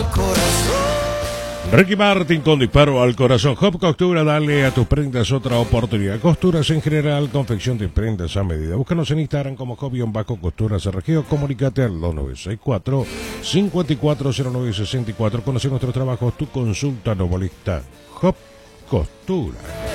corazón. Ricky Martin con Disparo al Corazón. Hop Costura, dale a tus prendas otra oportunidad. Costuras en general, confección de prendas a medida. Búscanos en Instagram como Hop-Costuras RG o comunícate al 2964-540964. Conoce nuestros trabajos, tu consulta no molesta. Hop Costura.